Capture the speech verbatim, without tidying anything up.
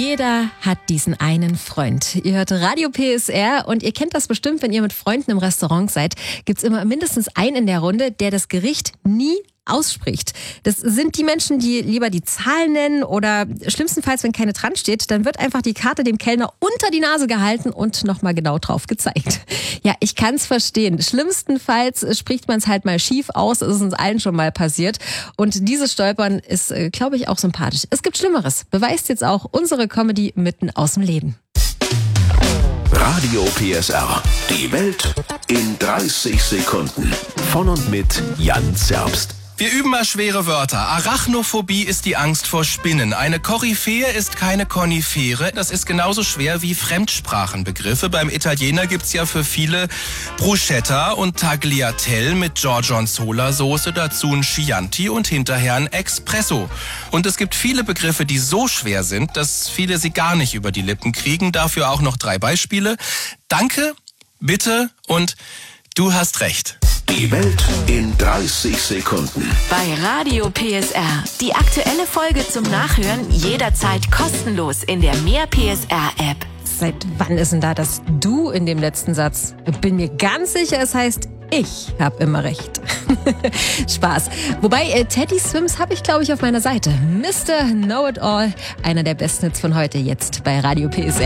Jeder hat diesen einen Freund. Ihr hört Radio P S R und ihr kennt das bestimmt, wenn ihr mit Freunden im Restaurant seid, gibt's immer mindestens einen in der Runde, der das Gericht nie ausspricht. Das sind die Menschen, die lieber die Zahlen nennen oder schlimmstenfalls, wenn keine dran steht, dann wird einfach die Karte dem Kellner unter die Nase gehalten und nochmal genau drauf gezeigt. Ja, ich kann's verstehen. Schlimmstenfalls spricht man es halt mal schief aus, das ist uns allen schon mal passiert. Und dieses Stolpern ist, glaube ich, auch sympathisch. Es gibt Schlimmeres, beweist jetzt auch unsere Comedy mitten aus dem Leben. Radio P S R. Die Welt in dreißig Sekunden. Von und mit Jan Zerbst. Wir üben mal schwere Wörter. Arachnophobie ist die Angst vor Spinnen. Eine Koryphäe ist keine Konifere. Das ist genauso schwer wie Fremdsprachenbegriffe. Beim Italiener gibt's ja für viele Bruschetta und Tagliatelle mit Gorgonzola-Soße, dazu ein Chianti und hinterher ein Espresso. Und es gibt viele Begriffe, die so schwer sind, dass viele sie gar nicht über die Lippen kriegen. Dafür auch noch drei Beispiele. Danke, bitte und du hast recht. Die Welt in dreißig Sekunden. Bei Radio P S R. Die aktuelle Folge zum Nachhören jederzeit kostenlos in der Mehr P S R-App. Seit wann ist denn da das Du in dem letzten Satz? Bin mir ganz sicher, es heißt, ich habe immer recht. Spaß. Wobei, äh, Teddy Swims habe ich, glaube ich, auf meiner Seite. Mister Know-It-All, einer der besten Hits von heute, jetzt bei Radio P S R.